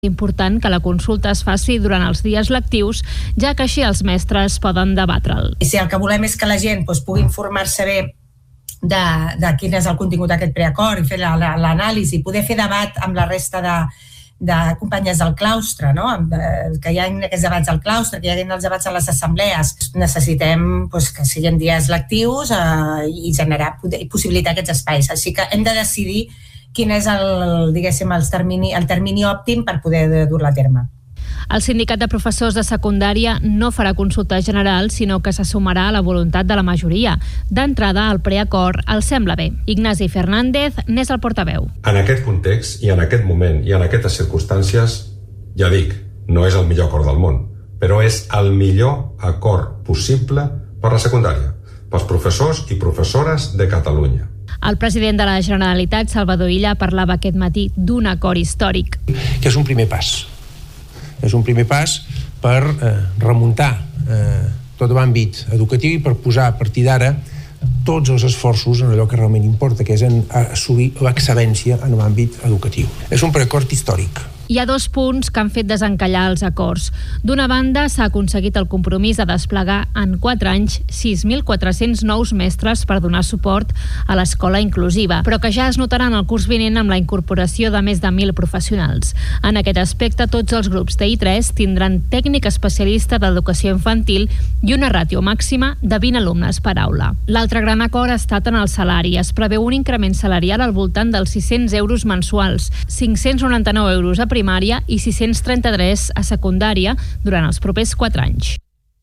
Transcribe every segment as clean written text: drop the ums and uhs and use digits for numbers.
Important que la consulta es faci durant els dies lectius, ja que així els mestres poden debatre'l. I si el que volem és que la gent pugui informar-se bé de quin és el contingut d'aquest preacord i fer l'anàlisi, poder fer debat amb la resta de companyes del claustre, no? Que hi ha aquests debats al claustre, que hi ha els debats a les assemblees. Necessitem que siguin dies lectius i generar i possibilitar aquests espais. Així que hem de decidir quin és el termini òptim per poder dur-la a terme. El sindicat de professors de secundària no farà consulta general, sinó que se sumarà a la voluntat de la majoria. D'entrada, el preacord els sembla bé. Ignasi Fernández n'és el portaveu. En aquest context i en aquest moment i en aquestes circumstàncies, ja dic, no és el millor acord del món, però és el millor acord possible per la secundària, pels professors i professores de Catalunya. El president de la Generalitat, Salvador Illa, parlava aquest matí d'un acord històric. Que és un primer pas. És un primer pas per remuntar tot l'àmbit educatiu i per posar a partir d'ara tots els esforços en allò que realment importa, que és en assolir l'excel·lència en l'àmbit educatiu. És un preacord històric. Hi ha 2 punts que han fet desencallar els acords. D'una banda, s'ha aconseguit el compromís de desplegar en 4 anys 6.400 nous mestres per donar suport a l'escola inclusiva, però que ja es notaran el curs vinent amb la incorporació de més de 1.000 professionals. En aquest aspecte, tots els grups de I3 tindran tècnic especialista d'educació infantil i una ràtio màxima de 20 alumnes per aula. L'altre gran acord ha estat en el salari. Es preveu un increment salarial al voltant dels 600 euros mensuals, 599 euros a primària i 633 a secundària durant els propers 4 anys.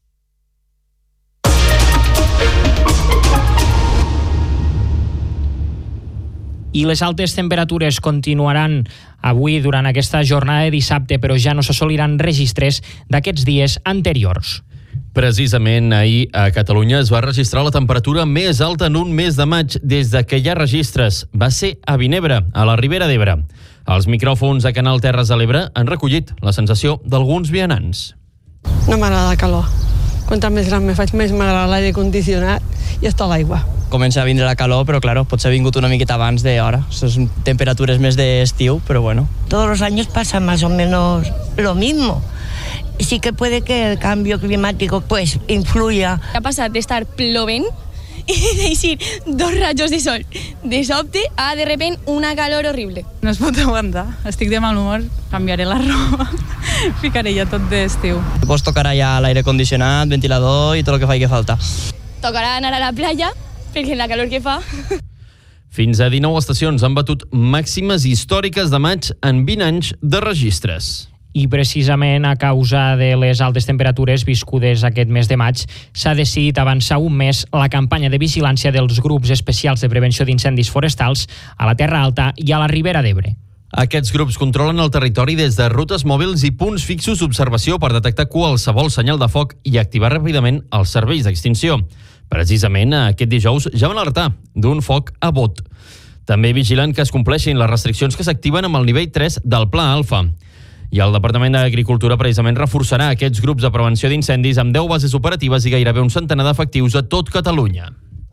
I les altes temperatures continuaran avui durant aquesta jornada de dissabte, però ja no s'assoliran registres d'aquests dies anteriors. Precisament ahir a Catalunya es va registrar la temperatura més alta en un mes de maig des de que hi ha registres. Va ser a Vinebre, a la Ribera d'Ebre. Els micròfons a Canal Terres de l'Ebre han recollit la sensació d'alguns vianants. No m'agrada la calor. Quantes més gran me faig, més m'agrada l'aire condicionat i està l'aigua. Comença a vindre la calor, però claro, potser ha vingut una miqueta abans d'hora. Son temperaturas més d'estiu, pero bueno. Todos los años pasa más o menos lo mismo. Sí que puede que el cambio climático pues influya. Ha passat d'estar plovent i d'eixir 2 rajos de sol de sobte a de repent una calor horrible. No es pot aguantar, estic de mal humor, canviaré la roba, ficaré ja tot d'estiu. Pues tocarà ja l'aire condicionat, ventilador i tot el que faci falta. Tocarà anar a la platja, perquè la calor que fa. Fins a 19 estacions han batut màximes històriques de maig en 20 anys de registres. I precisament a causa de les altes temperatures viscudes aquest mes de maig, s'ha decidit avançar un mes la campanya de vigilància dels grups especials de prevenció d'incendis forestals a la Terra Alta i a la Ribera d'Ebre. Aquests grups controlen el territori des de rutes mòbils i punts fixos d'observació per detectar qualsevol senyal de foc i activar ràpidament els serveis d'extinció. Precisament aquest dijous ja van alertar d'un foc a Bot. També vigilen que es compleixin les restriccions que s'activen amb el nivell 3 del Pla Alfa. I el Departament d'Agricultura precisament reforçarà aquests grups de prevenció d'incendis amb 10 bases operatives i gairebé un centenar d'efectius a tot Catalunya.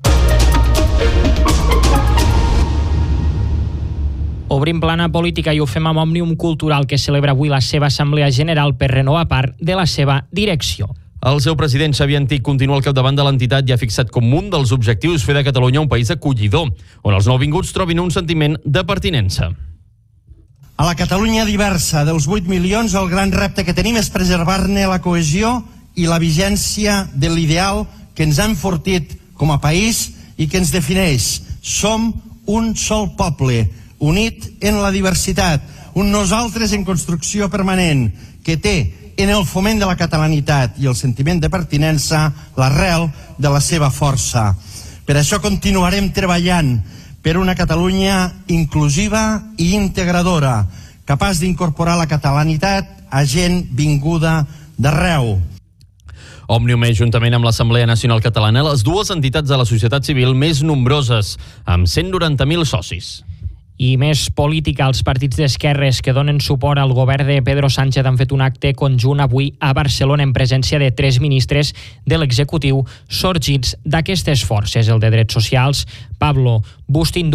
Obrim plana política i ho fem amb Òmnium Cultural, que celebra avui la seva assemblea general per renovar part de la seva direcció. El seu president, Xavier Antich, continua al capdavant de l'entitat i ha fixat com un dels objectius fer de Catalunya un país acollidor, on els nouvinguts trobin un sentiment de pertinença. A la Catalunya diversa dels 8 milions, el gran repte que tenim és preservar-ne la cohesió i la vigència de l'ideal que ens ha enfortit com a país i que ens defineix. Som un sol poble, unit en la diversitat, un nosaltres en construcció permanent, que té en el foment de la catalanitat i el sentiment de pertinença l'arrel de la seva força. Per això continuarem treballant per una Catalunya inclusiva i integradora, capaç d'incorporar la catalanitat a gent vinguda d'arreu. Òmnium és, juntament amb l'Assemblea Nacional Catalana, les 2 entitats de la societat civil més nombroses, amb 190.000 socis. I més política, els partits d'esquerres que donen suport al govern de Pedro Sánchez han fet un acte conjunt avui a Barcelona en presència de 3 ministres de l'executiu sorgits d'aquestes forces, el de Drets Socials, Pablo Bustinduy,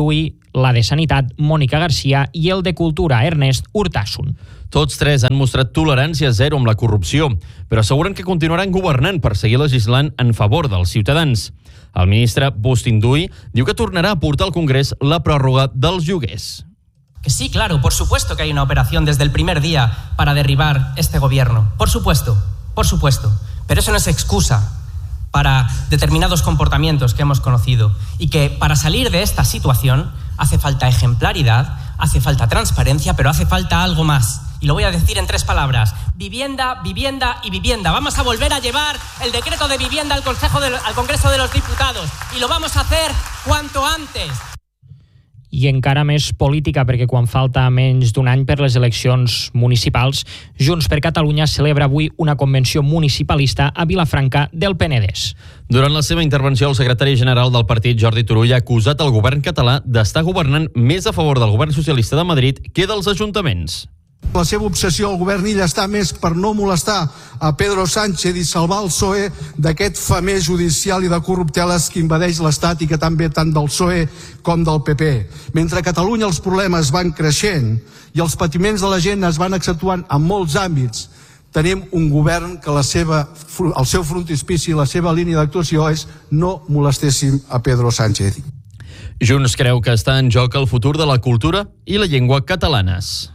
la de Sanitat, Mònica Garcia, i el de Cultura, Ernest Urtasun. Tots tres han mostrat tolerància zero amb la corrupció, però asseguren que continuaran governant per seguir legislant en favor dels ciutadans. El ministre Bustindui diu que tornarà a portar al Congrés la pròrroga dels lloguers. Que sí, claro, por supuesto que hay una operación desde el primer día para derribar este gobierno. Por supuesto. Pero eso no es excusa para determinados comportamientos que hemos conocido y que para salir de esta situación hace falta ejemplaridad, hace falta transparencia, pero hace falta algo más. Y lo voy a decir en 3 palabras. Vivienda, vivienda y vivienda. Vamos a volver a llevar el decreto de vivienda al Congreso de los Diputados y lo vamos a hacer cuanto antes. I encara més política, perquè quan falta menys d'un any per les eleccions municipals, Junts per Catalunya celebra avui una convenció municipalista a Vilafranca del Penedès. Durant la seva intervenció, el secretari general del partit, Jordi Turull, ha acusat el govern català d'estar governant més a favor del govern socialista de Madrid que dels ajuntaments. La seva obsessió al govern illa està més per no molestar a Pedro Sánchez i salvar el PSOE d'aquest famés judicial i de corrupteles que invadeix l'Estat i que també tant del PSOE com del PP. Mentre a Catalunya els problemes van creixent i els patiments de la gent es van accentuant en molts àmbits, tenim un govern que el seu frontispici i la seva línia d'actuació és no molestéssim a Pedro Sánchez. Junts creu que està en joc el futur de la cultura i la llengua catalanes.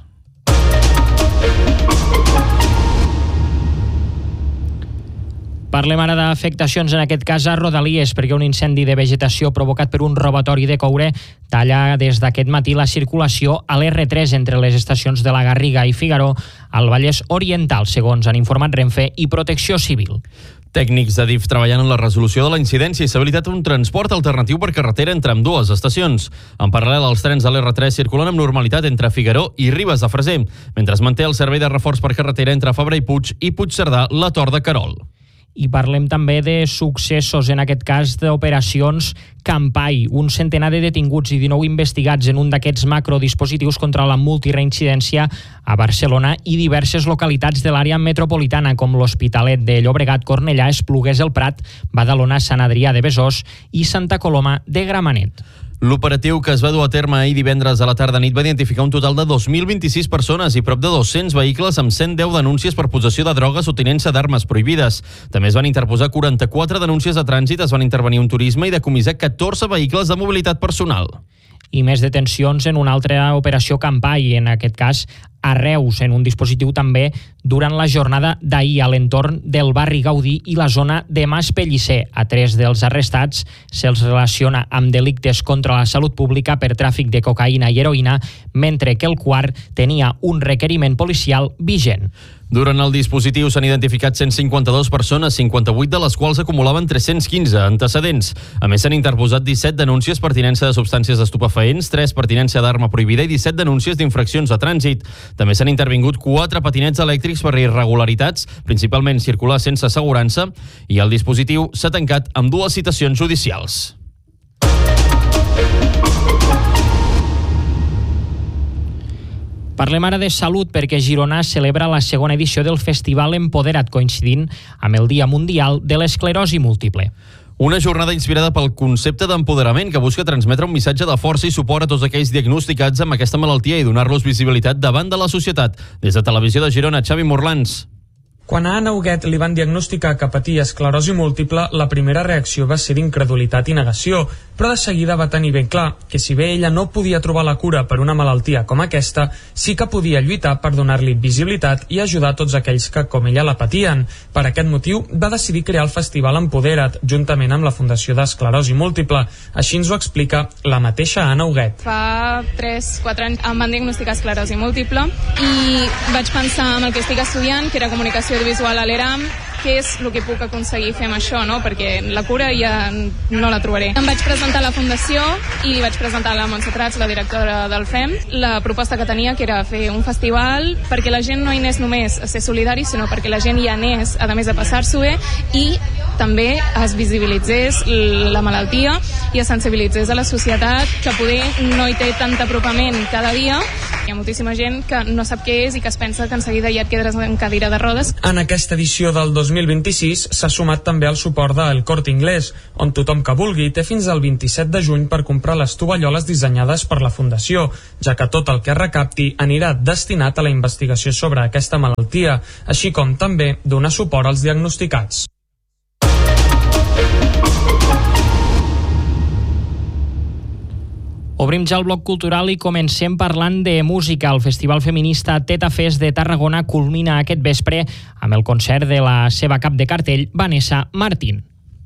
Parlem ara d'afectacions, en aquest cas a Rodalies, perquè un incendi de vegetació provocat per un robatori de coure talla des d'aquest matí la circulació a l'R3 entre les estacions de la Garriga i Figaró al Vallès Oriental, segons han informat Renfe i Protecció Civil. Tècnics de DIF treballant en la resolució de la incidència i s'ha habilitat un transport alternatiu per carretera entre ambdues estacions. En paral·lel, els trens de l'R3 circulen amb normalitat entre Figaró i Ribes de Freser, mentre es manté el servei de reforç per carretera entre Fabra i Puigcerdà, la Tor de Querol. I parlem també de successos, en aquest cas d'operacions Campai. Un centenar de detinguts i 19 investigats en un d'aquests macrodispositius contra la multireincidència a Barcelona i diverses localitats de l'àrea metropolitana, com l'Hospitalet de Llobregat, Cornellà, Esplugues, el Prat, Badalona, Sant Adrià de Besòs i Santa Coloma de Gramenet. L'operatiu que es va dur a terme ahir divendres a la tarda-nit va identificar un total de 2.026 persones i prop de 200 vehicles amb 110 denúncies per possessió de drogues o tinença d'armes prohibides. També es van interposar 44 denúncies de trànsit, es van intervenir un turisme i decomissar 14 vehicles de mobilitat personal. I més detencions en una altra operació Campai, en aquest cas a Reus, en un dispositiu també durant la jornada d'ahir a l'entorn del barri Gaudí i la zona de Mas Pellicer. A 3 dels arrestats se'ls relaciona amb delictes contra la salut pública per tràfic de cocaïna i heroïna, mentre que el quart tenia un requeriment policial vigent. Durant el dispositiu s'han identificat 152 persones, 58 de les quals acumulaven 315 antecedents. A més, s'han interposat 17 denúncies per tinença de substàncies estupefaents, 3 per tinença d'arma prohibida i 17 denúncies d'infraccions de trànsit. També s'han intervingut 4 patinets elèctrics per irregularitats, principalment circular sense assegurança, i el dispositiu s'ha tancat amb 2 citacions judicials. Parlem ara de salut, perquè Girona celebra la segona edició del Festival Empodera't, coincidint amb el Dia Mundial de l'Esclerosi Múltiple. Una jornada inspirada pel concepte d'empoderament que busca transmetre un missatge de força i suport a tots aquells diagnosticats amb aquesta malaltia i donar-los visibilitat davant de la societat. Des de Televisió de Girona, Xavi Morlans. Quan a Anna Huguet li van diagnosticar que patia esclerosi múltiple, la primera reacció va ser d'incredulitat i negació, però de seguida va tenir ben clar que si bé ella no podia trobar la cura per una malaltia com aquesta, sí que podia lluitar per donar-li visibilitat i ajudar tots aquells que, com ella, la patien. Per aquest motiu, va decidir crear el Festival Empodera't, juntament amb la Fundació d'Esclerosi Múltiple. Així ens ho explica la mateixa Anna Huguet. Fa 3-4 anys em van diagnosticar esclerosi múltiple i vaig pensar en el que estic estudiant, que era comunicació audiovisual a l'ERAM, què és el que puc aconseguir fer amb això, no? Perquè la cura ja no la trobaré. Em vaig presentar a la Fundació i li vaig presentar a la Montse Prats, la directora del FEM, la proposta que tenia, que era fer un festival perquè la gent no hi anés només a ser solidari, sinó perquè la gent hi anés, a més de passar-s'ho bé, i també es visibilitzés la malaltia i es sensibilitzés a la societat, que poder no hi té tant apropament cada dia, Hi ha moltíssima gent que no sap què és i que es pensa que en seguida ja et quedaràs en cadira de rodes. En aquesta edició del 2026 s'ha sumat també el suport del Corte Inglés, on tothom que vulgui té fins al 27 de juny per comprar les tovalloles dissenyades per la Fundació, ja que tot el que recapti anirà destinat a la investigació sobre aquesta malaltia, així com també donar suport als diagnosticats. Obrim ja el bloc cultural i comencem parlant de música. El Festival Feminista Teta Fest de Tarragona culmina aquest vespre amb el concert de la seva cap de cartell, Vanessa Martín.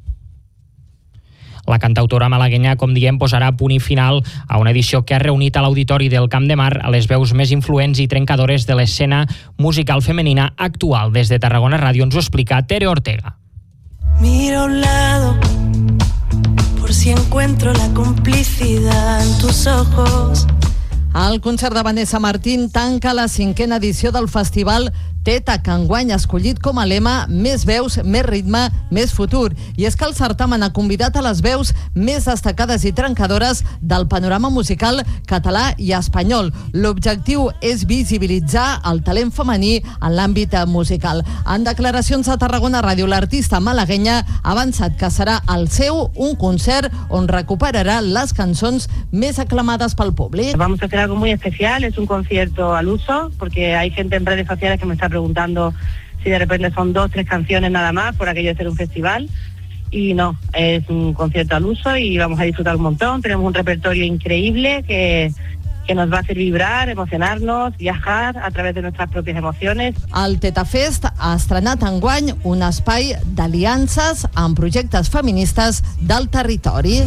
La cantautora malaguenya, com diem, posarà punt i final a una edició que ha reunit a l'Auditori del Camp de Mar a les veus més influents i trencadores de l'escena musical femenina actual. Des de Tarragona Ràdio ens ho explica Tere Ortega. Miro a un lado por si encuentro la complicidad en tus ojos. El concert de Vanessa Martín tanca la 5a edició del festival Teta, que enguany ha escollit com a lema més veus, més ritme, més futur. I és que el certamen ha convidat a les veus més destacades i trencadores del panorama musical català i espanyol. L'objectiu és visibilitzar el talent femení en l'àmbit musical. En declaracions a Tarragona Ràdio, l'artista malaguenya ha avançat que serà el seu un concert on recuperarà les cançons més aclamades pel públic. Vamos a hacer algo muy especial, es un concierto al uso, porque hay gente en redes sociales que me está preguntando si de repente son 2 o 3 canciones nada más por aquello de ser un festival, y no, es un concierto al uso y vamos a disfrutar un montón. Tenemos un repertorio increíble que nos va a hacer vibrar, emocionarnos, viajar a través de nuestras propias emociones. El Teta Fest ha estrenat enguany un espai d'aliances amb projectes feministes del territori.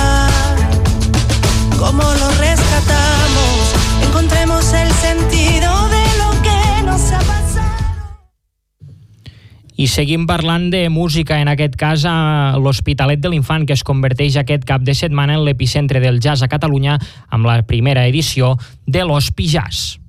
¿Cómo lo rescatamos? Encontremos el sentido de lo que nos ha pasado. I seguim parlant de música, en aquest cas a l'Hospitalet de l'Infant, que es converteix aquest cap de setmana en l'epicentre del jazz a Catalunya amb la primera edició de l'Hospi Jazz.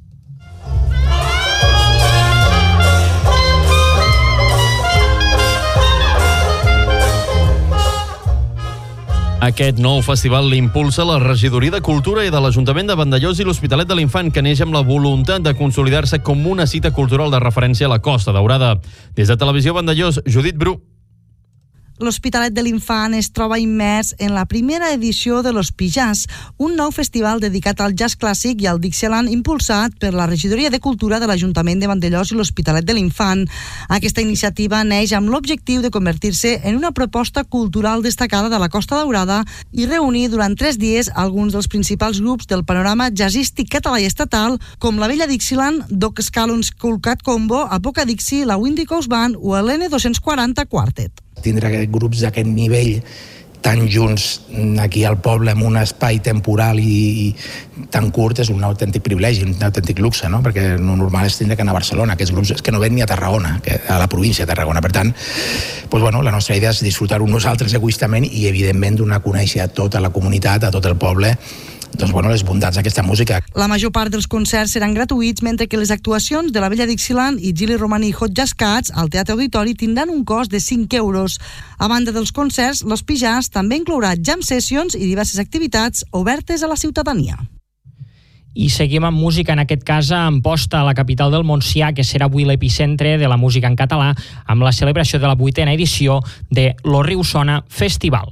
Aquest nou festival l'impulsa la Regidoria de Cultura i de l'Ajuntament de Vandellòs i l'Hospitalet de l'Infant, que neix amb la voluntat de consolidar-se com una cita cultural de referència a la Costa Daurada. Des de Televisió Vandellòs, Judit Bru. L'Hospitalet de l'Infant es troba immers en la primera edició de l'Hospi Jazz, un nou festival dedicat al jazz clàssic i al Dixieland impulsat per la Regidoria de Cultura de l'Ajuntament de Vandellòs i l'Hospitalet de l'Infant. Aquesta iniciativa neix amb l'objectiu de convertir-se en una proposta cultural destacada de la Costa Daurada i reunir durant 3 dies alguns dels principals grups del panorama jazzístic català i estatal, com la Vella Dixieland, Doc Scallons Coolcat Combo, Apoca Dixie, la Windy Coast Band o l'N240 Quartet. Tindre grups d'aquest nivell tan junts aquí al poble en un espai temporal i tan curt és un autèntic privilegi, un autèntic luxe, no? Perquè el normal és tindre que anar a Barcelona, aquests grups és que no ven ni a Tarragona, a la província de Tarragona. Per tant, la nostra idea és disfrutar-ho nosaltres egoistament i evidentment donar a conèixer a tota la comunitat, a tot el poble, les bondats d'aquesta música. La major part dels concerts seran gratuïts, mentre que les actuacions de la Vella Dixieland i Gili Romani Hot Jazz Cats al Teatre Auditori tindran un cost de 5 euros. A banda dels concerts, l'Hospi Jazz també inclourà jam sessions i diverses activitats obertes a la ciutadania. I seguim amb música, en aquest cas a Amposta, a la capital del Montsià, que serà avui l'epicentre de la música en català, amb la celebració de la 8a edició de Lo Riu Sona Festival.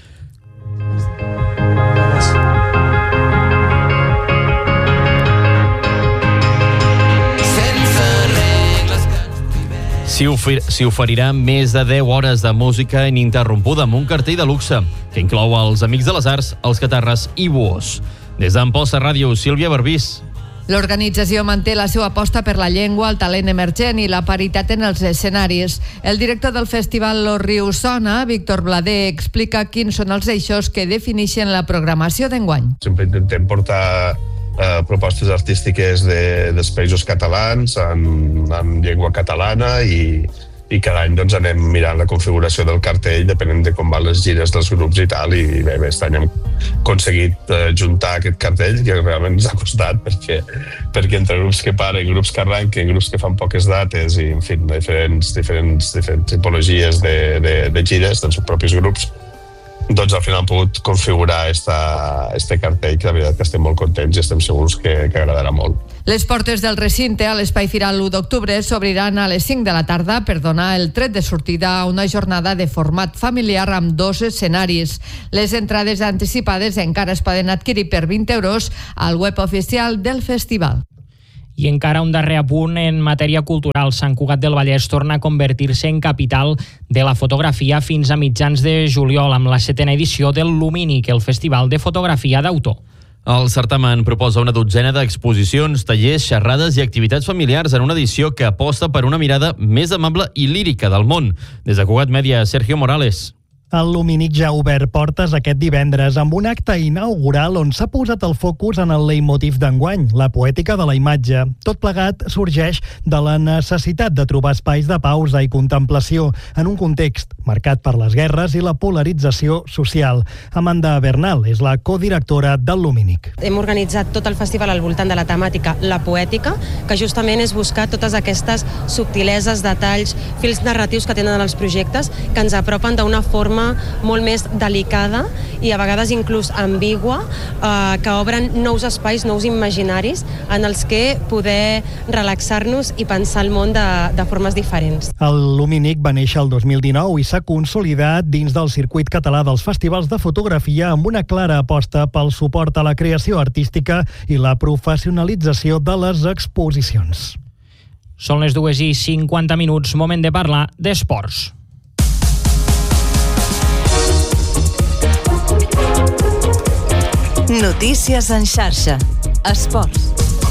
S'hi oferirà més de 10 hores de música ininterrompuda amb un cartell de luxe que inclou els Amics de les Arts, els Catarres i Buós. Des d'Amposta Ràdio, Sílvia Barbís. L'organització manté la seva aposta per la llengua, el talent emergent i la paritat en els escenaris. El director del festival Lo Riu Sona, Víctor Blader, explica quins són els eixos que defineixen la programació d'enguany. Sempre intentem portar propostes artístiques dels països catalans en llengua catalana i cada any anem mirant la configuració del cartell depenent de com van les gires dels grups i tal, i bé, aquest any hem aconseguit juntar aquest cartell que realment ens ha costat perquè entre grups que paren, grups que arranquen, grups que fan poques dates i en fi, diferents tipologies de gires dels propis grups, doncs al final han pogut configurar este cartell, que la veritat que estem molt contents i estem segurs que agradarà molt. Les portes del recinte a l'Espai Firal l'1 d'octubre s'obriran a les 5 de la tarda per donar el tret de sortida a una jornada de format familiar amb 2 escenaris. Les entrades anticipades encara es poden adquirir per 20 euros al web oficial del festival. I encara un darrer apunt en matèria cultural. Sant Cugat del Vallès torna a convertir-se en capital de la fotografia fins a mitjans de juliol amb la 7ª edició del Lumínic, el festival de fotografia d'autor. El certamen proposa una dotzena d'exposicions, tallers, xerrades i activitats familiars en una edició que aposta per una mirada més amable i lírica del món. Des de Cugat Mèdia, Sergio Morales. El Lumínic ja ha obert portes aquest divendres amb un acte inaugural on s'ha posat el focus en el leitmotiv d'enguany, la poètica de la imatge. Tot plegat sorgeix de la necessitat de trobar espais de pausa i contemplació en un context marcat per les guerres i la polarització social. Amanda Bernal és la codirectora del Lumínic. Hem organitzat tot el festival al voltant de la temàtica la poètica, que justament és buscar totes aquestes subtileses, detalls, fils narratius que tenen els projectes, que ens apropen d'una forma molt més delicada i a vegades inclús ambigua, que obren nous espais, nous imaginaris en els que poder relaxar-nos i pensar el món de formes diferents. El Lumínic va néixer el 2019 i s'ha consolidat dins del circuit català dels festivals de fotografia amb una clara aposta pel suport a la creació artística i la professionalització de les exposicions. Són les 2:50, moment de parlar d'esports. Notícies en xarxa. Esports.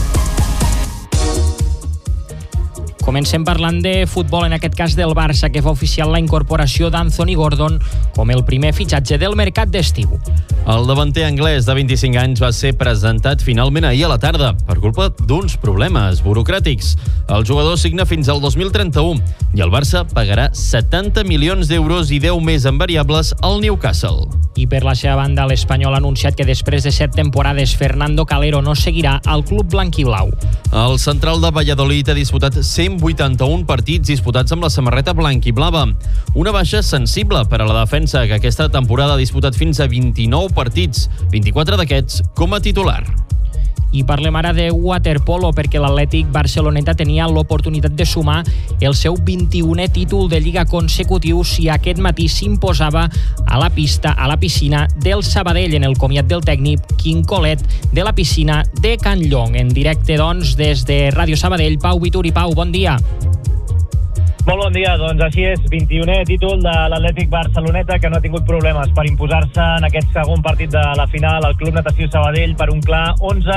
Comencem parlant de futbol, en aquest cas del Barça, que fa oficial la incorporació d'Anthony Gordon com el primer fitxatge del mercat d'estiu. El davanter anglès de 25 anys va ser presentat finalment ahir a la tarda per culpa d'uns problemes burocràtics. El jugador signa fins al 2031 i el Barça pagarà 70 milions d'euros i 10 més en variables al Newcastle. I per la seva banda, l'Espanyol ha anunciat que després de 7 temporades Fernando Calero no seguirà al club blanquiblau. El central de Valladolid ha disputat 181 partits disputats amb la samarreta blanquiblava. Una baixa sensible per a la defensa, que aquesta temporada ha disputat fins a 29 partits, 24 d'aquests com a titular. I parlem ara de waterpolo, perquè l'Atlètic Barceloneta tenia l'oportunitat de sumar el seu 21è títol de Lliga consecutiu si aquest matí s'imposava a la piscina del Sabadell en el comiat del tècnic Quim Colet de la piscina de Can Llong. En directe, doncs, des de Ràdio Sabadell, Pau Vituri. Pau, bon dia. Molt bon dia, doncs així és, 21è títol de l'Atlètic Barceloneta, que no ha tingut problemes per imposar-se en aquest segon partit de la final al Club Natació Sabadell per un clar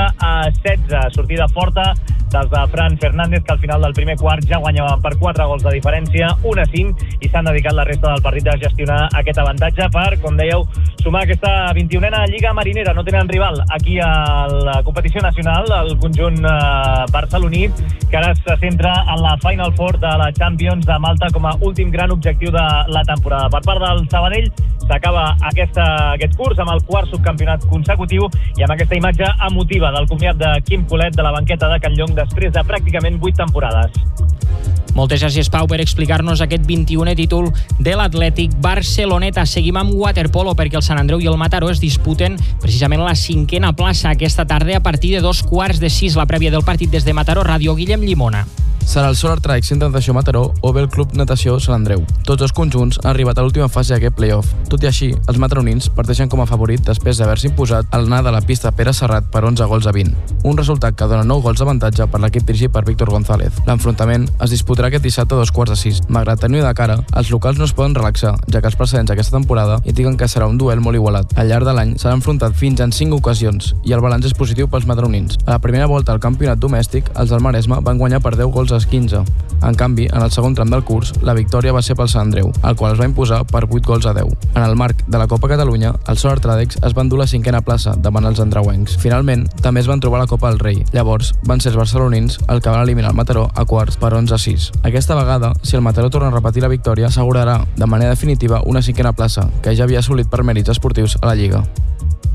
11-16. Sortida forta dels de Fran Fernández, que al final del primer quart ja guanyaven per 4 gols de diferència, 1-5, i s'han dedicat la resta del partit a gestionar aquest avantatge per, com dèieu, sumar aquesta 21a Lliga Marinera. No tenen rival aquí a la competició nacional, el conjunt barceloní, que ara se centra en la Final Four de la Champions de Malta com a últim gran objectiu de la temporada. Per part del Sabadell s'acaba aquest curs amb el quart subcampionat consecutiu i amb aquesta imatge emotiva del comiat de Quim Colet de la banqueta de Can Llong després de pràcticament 8 temporades. Moltes gràcies, Pau, per explicar-nos aquest 21è títol de l'Atlètic Barceloneta. Seguim amb waterpolo, perquè el Sant Andreu i el Mataró es disputen precisament la 5a plaça aquesta tarda a partir de 5:15. La prèvia del partit des de Mataró, Ràdio, Guillem Llimona. Serà el Solar Trike Centre Natació Mataró o bé el Club Natació Sant Andreu. Tots dos conjunts han arribat a l'última fase d'aquest play-off. Tot i així, els mataronins parteixen com a favorit després d'haver-se imposat al anar de la pista Pere Serrat per 11-20. Un resultat que dona 9 gols d'avantatge per l'equip dirigit per Víctor González. L'enfrontament es disputarà aquest dissabte a 5:15. Malgrat tenir de cara, els locals no es poden relaxar, ja que els precedents d'aquesta temporada indiquen que serà un duel molt igualat. Al llarg de l'any s'han enfrontat fins en 5 ocasions i el balanç és positiu pels mataronins. A la primera volta al campionat domèstic, els del Maresme van guanyar per 10 gols a 15. En canvi, en el segon tram del curs, la victòria va ser pel Sant Andreu, el qual es va imposar per 8 gols a 10. En el marc de la Copa Catalunya, el Solar Tradex es va endur la 5a plaça davant els andreuencs. Finalment, també es van trobar la Copa del Rei. Llavors, van ser els barcelonins el que van eliminar el Mataró a quarts per 11-6. Aquesta vegada, si el Mataró torna a repetir la victòria, assegurarà de manera definitiva una 5a plaça, que ja havia assolit per mèrits esportius a la Lliga.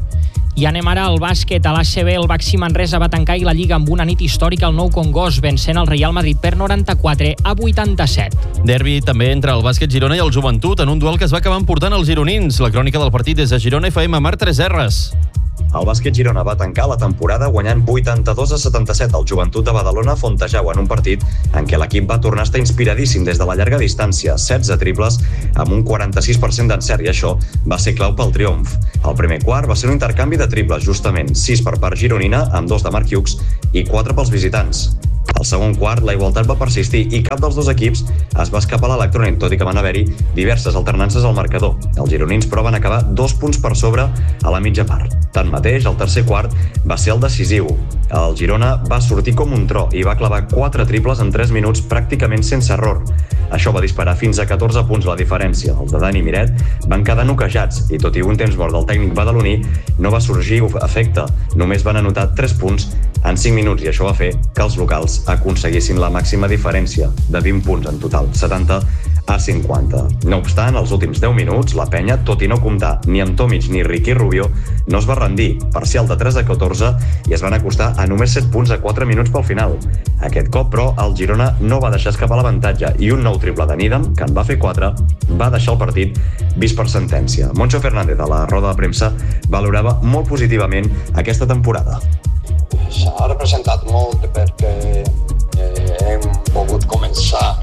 I anem ara al bàsquet. A l'ACB, el Baxi Manresa va tancar la Lliga amb una nit històrica al Nou Congost, vencent el Real Madrid per 94-87. Derbi també entre el bàsquet Girona i el Joventut, en un duel que es va acabar emportant els gironins. La crònica del partit des de Girona FM, Marc 3Rs. El bàsquet Girona va tancar la temporada guanyant 82-77 al Joventut de Badalona Fontejau en un partit en què l'equip va tornar a estar inspiradíssim des de la llarga distància, 16 triples amb un 46% d'encert, i això va ser clau pel triomf. El primer quart va ser un intercanvi de triples, justament 6 per part gironina, amb 2 de Marc Hughes i 4 pels visitants. Al segon quart, la igualtat va persistir i cap dels dos equips es va escapar a l'electrònic, tot i que van haver-hi diverses alternances al marcador. Els gironins, però, van acabar 2 punts per sobre a la mitja part. Tanmateix, el tercer quart va ser el decisiu. El Girona va sortir com un tro i va clavar 4 triples en 3 minuts pràcticament sense error. Això va disparar fins a 14 punts la diferència. Els de Dani Miret van quedar noquejats i, tot i un temps mort del tècnic badaloní, no va sorgir efecte. Només van anotar 3 punts en 5 minuts i això va fer que els locals aconseguissin la màxima diferència de 20 punts en total, 70-50. No obstant, als últims 10 minuts, la penya, tot i no comptar ni amb Tomic ni Ricky Rubio, no es va rendir, parcial de 3-14, i es van acostar a només 7 punts a 4 minuts pel final. Aquest cop, però, el Girona no va deixar escapar l'avantatge i un nou triple de Needham, que en va fer 4, va deixar el partit vist per sentència. Moncho Fernández, a la roda de premsa, valorava molt positivament aquesta temporada. S'ha representat molt perquè hem pogut començar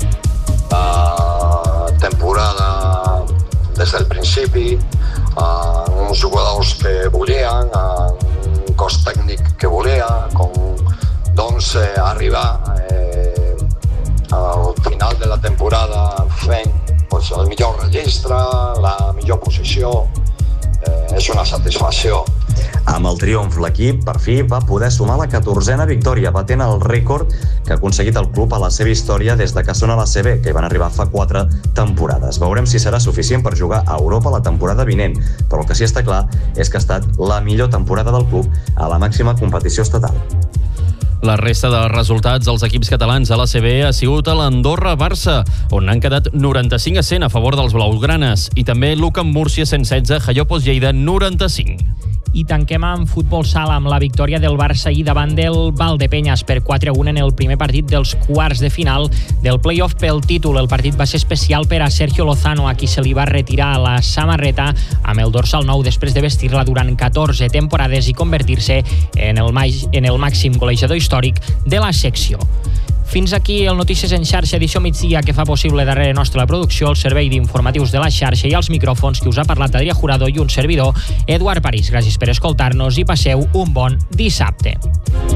la temporada des del principi, amb uns jugadors que volien, amb un cos tècnic que volia, com doncs arribar al final de la temporada fent el millor registre, la millor posició. És una satisfacció. Amb el triomf, l'equip, per fi, va poder sumar la 14a victòria, batent el rècord que ha aconseguit el club a la seva història des de que són a l'ACB, que hi van arribar fa 4 temporades. Veurem si serà suficient per jugar a Europa la temporada vinent, però el que sí està clar és que ha estat la millor temporada del club a la màxima competició estatal. La resta de resultats dels equips catalans a l'ACB ha sigut a l'Andorra-Barça, on han quedat 95-100 a favor dels blaugranes, i també l'UCAM Múrcia 116, Jaiopos Lleida 95. I tanquem amb futbol sala amb la victòria del Barça ahir davant del Valdepeñas per 4-1 en el primer partit dels quarts de final del play-off pel títol. El partit va ser especial per a Sergio Lozano, a qui se li va retirar la samarreta amb el dorsal 9 després de vestir-la durant 14 temporades i convertir-se en el màxim golejador històric de la secció. Fins aquí el Notícies en xarxa, edició migdia, que fa possible darrere nostra la producció, el servei d'informatius de la xarxa i els micròfons, que us ha parlat Adrià Jurado i un servidor, Eduard París. Gràcies per escoltar-nos i passeu un bon dissabte.